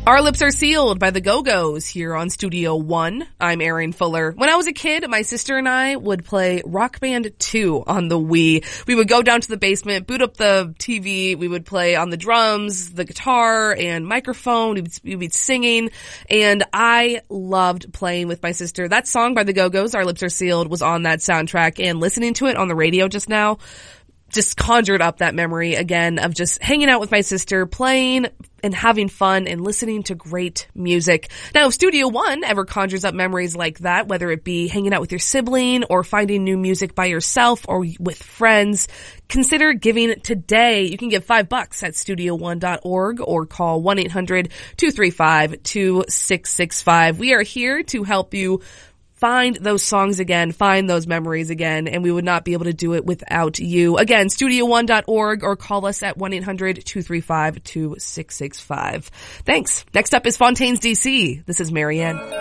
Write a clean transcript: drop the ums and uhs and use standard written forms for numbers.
Our Lips Are Sealed by the Go-Go's here on Studio One. I'm Erin Fuller. When I was a kid, my sister and I would play Rock Band 2 on the Wii. We would go down to the basement, boot up the TV, we would play on the drums, the guitar, and microphone. We'd be singing, and I loved playing with my sister. That song by the Go-Go's, Our Lips Are Sealed, was on that soundtrack, and listening to it on the radio just now just conjured up that memory again of just hanging out with my sister, playing and having fun and listening to great music. Now, if Studio One ever conjures up memories like that, whether it be hanging out with your sibling or finding new music by yourself or with friends, consider giving today. You can give $5 at studio1.org or call 1-800-235-2665. We are here to help you find those songs again, find those memories again, and we would not be able to do it without you. Again, studio1.org or call us at 1-800-235-2665. Thanks. Next up is Fontaines DC. This is Marianne.